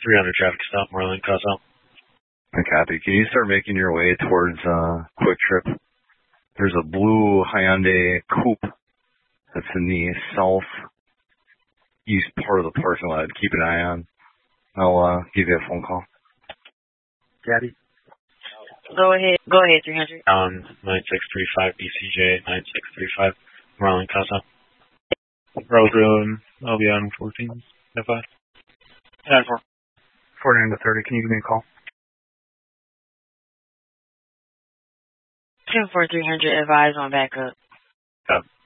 300 traffic stop, Marlin Casa. I copy. Can you start making your way towards Quick Trip? There's a blue Hyundai Coupe that's in the southeast part of the parking lot. Keep an eye on. I'll give you a phone call. Gabby? Go ahead, 300. 9635 BCJ, 9635 Marlin Casa. Rose Road, I'll be on 14, F5. 49 to 30, can you give me a call? 10-4, 300, advise on backup.